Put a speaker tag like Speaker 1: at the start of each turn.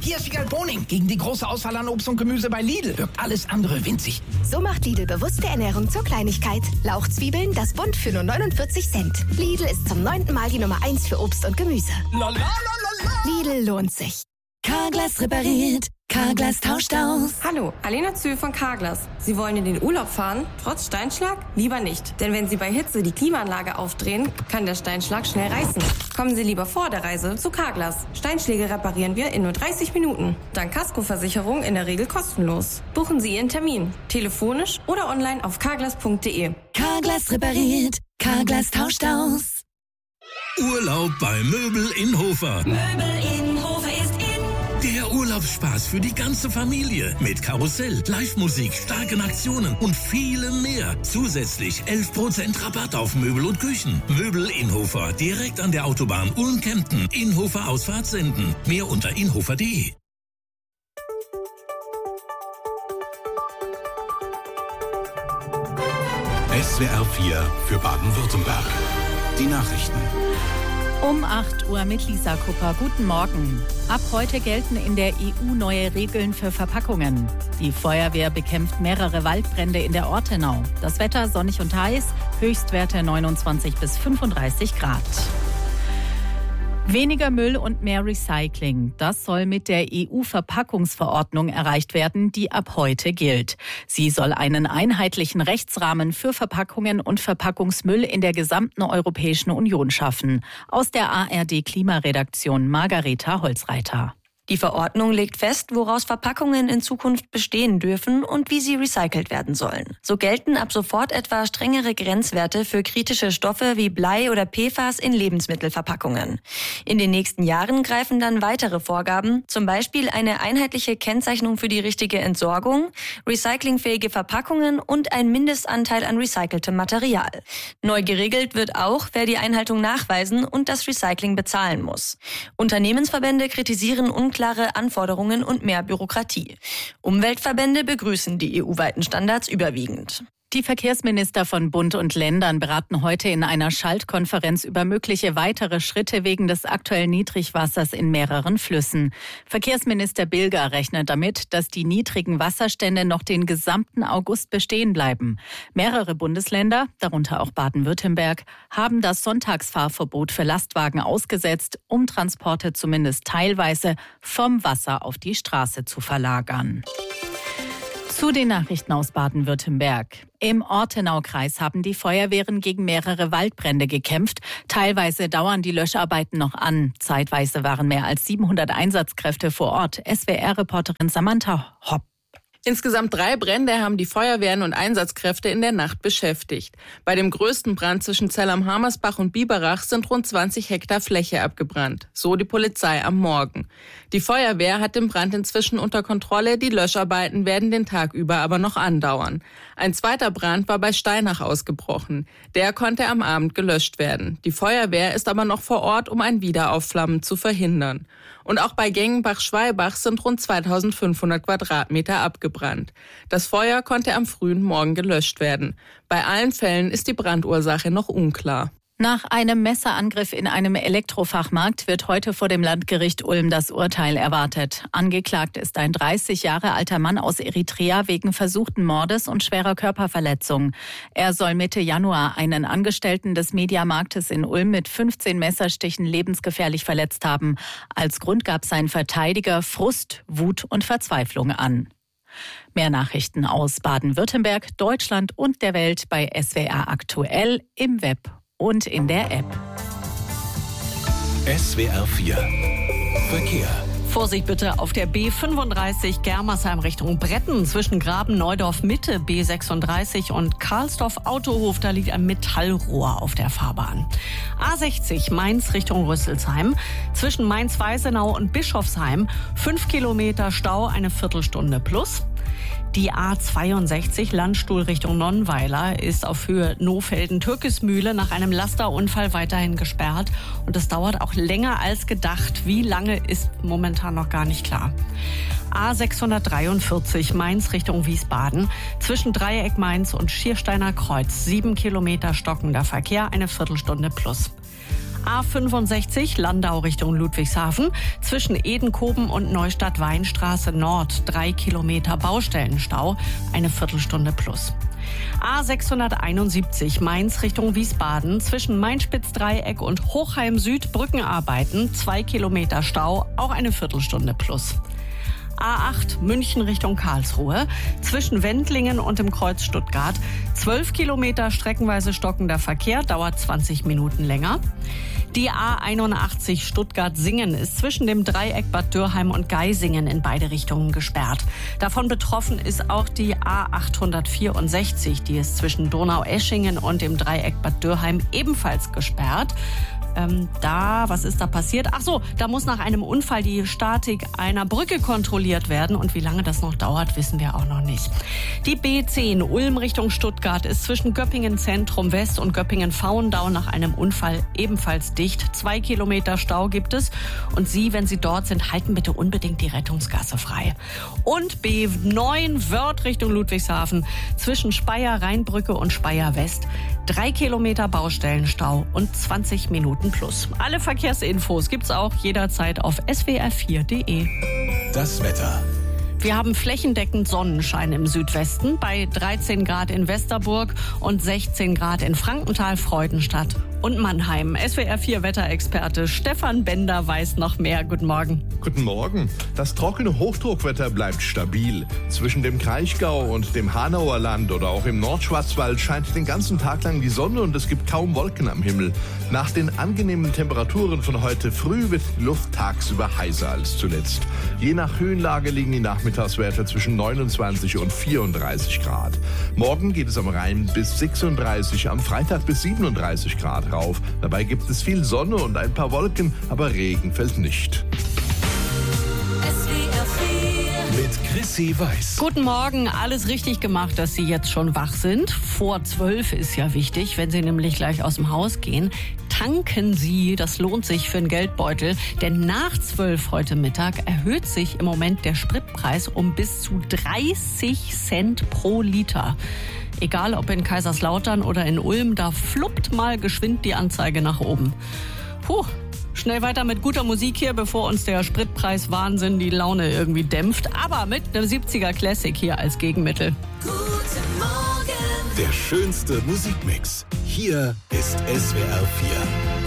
Speaker 1: Hier ist Wiegald Boning. Gegen die große Auswahl an Obst und Gemüse bei Lidl wirkt alles andere winzig.
Speaker 2: So macht Lidl bewusste Ernährung zur Kleinigkeit. Lauchzwiebeln, das Bund für nur 49 Cent. Lidl ist zum 9. Mal die Nummer 1 für Obst und Gemüse. Lidl lohnt sich.
Speaker 3: Carglass repariert. Carglass tauscht aus.
Speaker 4: Hallo, Alena Zühl von Carglass. Sie wollen in den Urlaub fahren? Trotz Steinschlag? Lieber nicht. Denn wenn Sie bei Hitze die Klimaanlage aufdrehen, kann der Steinschlag schnell reißen. Kommen Sie lieber vor der Reise zu Carglass. Steinschläge reparieren wir in nur 30 Minuten. Dank Kaskoversicherung in der Regel kostenlos. Buchen Sie Ihren Termin. Telefonisch oder online auf carglass.de.
Speaker 3: Carglass repariert. Carglass tauscht aus.
Speaker 5: Urlaub bei Möbel in Hofer.
Speaker 3: Möbel in Hofer ist in.
Speaker 5: Der Urlaubsspaß für die ganze Familie. Mit Karussell, Live-Musik, starken Aktionen und vielem mehr. Zusätzlich 11% Rabatt auf Möbel und Küchen. Möbel in Hofer, direkt an der Autobahn Ulm-Kempten. Inhofer Ausfahrt senden. Mehr unter inhofer.de.
Speaker 6: SWR 4 für Baden-Württemberg. Die Nachrichten.
Speaker 7: Um 8 Uhr mit Lisa Kupper. Guten Morgen. Ab heute gelten in der EU neue Regeln für Verpackungen. Die Feuerwehr bekämpft mehrere Waldbrände in der Ortenau. Das Wetter sonnig und heiß, Höchstwerte 29 bis 35 Grad. Weniger Müll und mehr Recycling. Das soll mit der EU-Verpackungsverordnung erreicht werden, die ab heute gilt. Sie soll einen einheitlichen Rechtsrahmen für Verpackungen und Verpackungsmüll in der gesamten Europäischen Union schaffen. Aus der ARD-Klimaredaktion Margareta Holzreiter.
Speaker 8: Die Verordnung legt fest, woraus Verpackungen in Zukunft bestehen dürfen und wie sie recycelt werden sollen. So gelten ab sofort etwa strengere Grenzwerte für kritische Stoffe wie Blei oder PFAS in Lebensmittelverpackungen. In den nächsten Jahren greifen dann weitere Vorgaben, zum Beispiel eine einheitliche Kennzeichnung für die richtige Entsorgung, recyclingfähige Verpackungen und ein Mindestanteil an recyceltem Material. Neu geregelt wird auch, wer die Einhaltung nachweisen und das Recycling bezahlen muss. Unternehmensverbände kritisieren unklare Anforderungen und mehr Bürokratie. Umweltverbände begrüßen die EU-weiten Standards überwiegend.
Speaker 7: Die Verkehrsminister von Bund und Ländern beraten heute in einer Schaltkonferenz über mögliche weitere Schritte wegen des aktuellen Niedrigwassers in mehreren Flüssen. Verkehrsminister Bilger rechnet damit, dass die niedrigen Wasserstände noch den gesamten August bestehen bleiben. Mehrere Bundesländer, darunter auch Baden-Württemberg, haben das Sonntagsfahrverbot für Lastwagen ausgesetzt, um Transporte zumindest teilweise vom Wasser auf die Straße zu verlagern. Zu den Nachrichten aus Baden-Württemberg. Im Ortenaukreis haben die Feuerwehren gegen mehrere Waldbrände gekämpft. Teilweise dauern die Löscharbeiten noch an. Zeitweise waren mehr als 700 Einsatzkräfte vor Ort. SWR-Reporterin Samantha Hopp.
Speaker 9: Insgesamt 3 Brände haben die Feuerwehren und Einsatzkräfte in der Nacht beschäftigt. Bei dem größten Brand zwischen Zell am Hamersbach und Biberach sind rund 20 Hektar Fläche abgebrannt. So die Polizei am Morgen. Die Feuerwehr hat den Brand inzwischen unter Kontrolle. Die Löscharbeiten werden den Tag über aber noch andauern. Ein zweiter Brand war bei Steinach ausgebrochen. Der konnte am Abend gelöscht werden. Die Feuerwehr ist aber noch vor Ort, um ein Wiederaufflammen zu verhindern. Und auch bei Gengenbach-Schweibach sind rund 2500 Quadratmeter abgebrannt. Das Feuer konnte am frühen Morgen gelöscht werden. Bei allen Fällen ist die Brandursache noch unklar.
Speaker 7: Nach einem Messerangriff in einem Elektrofachmarkt wird heute vor dem Landgericht Ulm das Urteil erwartet. Angeklagt ist ein 30 Jahre alter Mann aus Eritrea wegen versuchten Mordes und schwerer Körperverletzung. Er soll Mitte Januar einen Angestellten des Mediamarktes in Ulm mit 15 Messerstichen lebensgefährlich verletzt haben. Als Grund gab sein Verteidiger Frust, Wut und Verzweiflung an. Mehr Nachrichten aus Baden-Württemberg, Deutschland und der Welt bei SWR aktuell im Web und in der App.
Speaker 6: SWR 4 Verkehr.
Speaker 10: Vorsicht bitte auf der B35 Germersheim Richtung Bretten zwischen Graben-Neudorf Mitte B36 und Karlsdorf Autohof. Da liegt ein Metallrohr auf der Fahrbahn. A60 Mainz Richtung Rüsselsheim zwischen Mainz-Weißenau und Bischofsheim 5 Kilometer Stau, eine Viertelstunde plus. Die A62 Landstuhl Richtung Nonnweiler ist auf Höhe Nohfelden-Türkismühle nach einem Lasterunfall weiterhin gesperrt. Und es dauert auch länger als gedacht. Wie lange ist momentan noch gar nicht klar. A643 Mainz Richtung Wiesbaden zwischen Dreieck Mainz und Schiersteiner Kreuz 7 Kilometer stockender Verkehr, eine Viertelstunde plus. A65 Landau Richtung Ludwigshafen. Zwischen Edenkoben und Neustadt-Weinstraße Nord 3 Kilometer Baustellenstau, eine Viertelstunde plus. A671 Mainz Richtung Wiesbaden. Zwischen Mainspitz-Dreieck und Hochheim Süd Brückenarbeiten, 2 Kilometer Stau, auch eine Viertelstunde plus. A8 München Richtung Karlsruhe. Zwischen Wendlingen und dem Kreuz Stuttgart 12 Kilometer streckenweise stockender Verkehr, dauert 20 Minuten länger. Die A81 Stuttgart-Singen ist zwischen dem Dreieck Bad Dürrheim und Geisingen in beide Richtungen gesperrt. Davon betroffen ist auch die A864, die ist zwischen Donaueschingen und dem Dreieck Bad Dürrheim ebenfalls gesperrt. Was ist da passiert? Ach so, da muss nach einem Unfall die Statik einer Brücke kontrolliert werden. Und wie lange das noch dauert, wissen wir auch noch nicht. Die B10 Ulm Richtung Stuttgart ist zwischen Göppingen Zentrum West und Göppingen Faundau nach einem Unfall ebenfalls dicht. 2 Kilometer Stau gibt es. Und Sie, wenn Sie dort sind, halten bitte unbedingt die Rettungsgasse frei. Und B9 Wörth Richtung Ludwigshafen zwischen Speyer Rheinbrücke und Speyer West 3 Kilometer Baustellenstau und 20 Minuten plus. Alle Verkehrsinfos gibt's auch jederzeit auf swr4.de.
Speaker 6: Das Wetter.
Speaker 10: Wir haben flächendeckend Sonnenschein im Südwesten bei 13 Grad in Westerburg und 16 Grad in Frankenthal, Freudenstadt und Mannheim. SWR4 Wetterexperte Stefan Bender weiß noch mehr. Guten Morgen.
Speaker 11: Guten Morgen. Das trockene Hochdruckwetter bleibt stabil. Zwischen dem Kraichgau und dem Hanauer Land oder auch im Nordschwarzwald scheint den ganzen Tag lang die Sonne und es gibt kaum Wolken am Himmel. Nach den angenehmen Temperaturen von heute früh wird die Luft tagsüber heißer als zuletzt. Je nach Höhenlage liegen die Nachmittagswerte zwischen 29 und 34 Grad. Morgen geht es am Rhein bis 36, am Freitag bis 37 Grad rauf. Dabei gibt es viel Sonne und ein paar Wolken, aber Regen fällt nicht.
Speaker 6: Mit Chrissy Weiß.
Speaker 10: Guten Morgen, alles richtig gemacht, dass Sie jetzt schon wach sind. Vor 12 ist ja wichtig, wenn Sie nämlich gleich aus dem Haus gehen. Tanken Sie, das lohnt sich für einen Geldbeutel, denn nach 12 heute Mittag erhöht sich im Moment der Spritpreis um bis zu 30 Cent pro Liter. Egal ob in Kaiserslautern oder in Ulm, da fluppt mal geschwind die Anzeige nach oben. Schnell weiter mit guter Musik hier, bevor uns der Spritpreis-Wahnsinn die Laune irgendwie dämpft. Aber mit einem 70er Classic hier als Gegenmittel.
Speaker 3: Guten Morgen.
Speaker 6: Der schönste Musikmix. Hier ist SWR4.